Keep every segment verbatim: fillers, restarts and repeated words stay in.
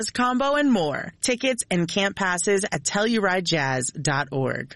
combo and more. Tickets and camp passes at telluride jazz dot org.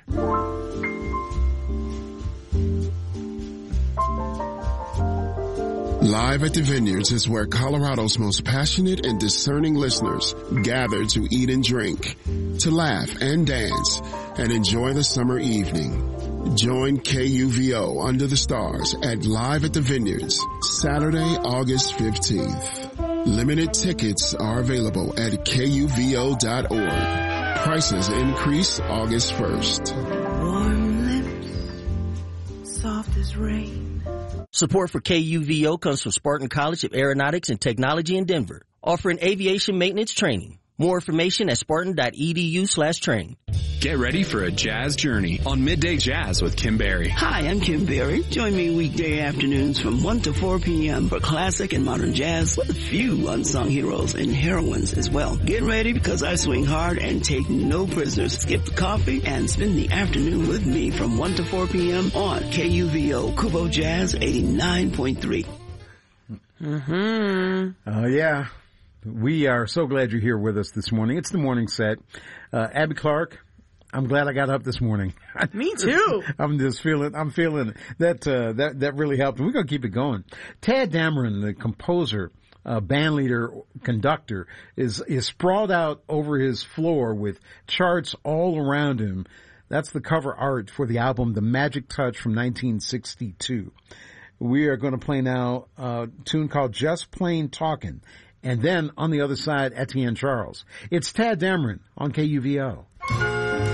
Live at the Vineyards is where Colorado's most passionate and discerning listeners gather to eat and drink, to laugh and dance, and enjoy the summer evening. Join K U V O Under the Stars at Live at the Vineyards, Saturday, August fifteenth. Limited tickets are available at K U V O dot org. Prices increase August first. Warm lips, soft as rain. Support for K U V O comes from Spartan College of Aeronautics and Technology in Denver, offering aviation maintenance training. More information at spartan.edu slash train. Get ready for a jazz journey on Midday Jazz with Kim Berry. Hi, I'm Kim Berry. Join me weekday afternoons from one to four p.m. for classic and modern jazz with a few unsung heroes and heroines as well. Get ready because I swing hard and take no prisoners. Skip the coffee and spend the afternoon with me from one to four p.m. on K U V O Kubo Jazz eighty-nine point three. Mm-hmm. Oh, yeah. We are so glad you're here with us this morning. It's the morning set. Uh, Abby Clark, I'm glad I got up this morning. Me too. I'm just feeling, I'm feeling it. That, uh, that, that really helped. And we're going to keep it going. Tad Dameron, the composer, uh, band leader, conductor, is, is sprawled out over his floor with charts all around him. That's the cover art for the album The Magic Touch from nineteen sixty-two. We are going to play now a tune called Just Plain Talkin'. And then on the other side, Etienne Charles. It's Tad Dameron on K U V O.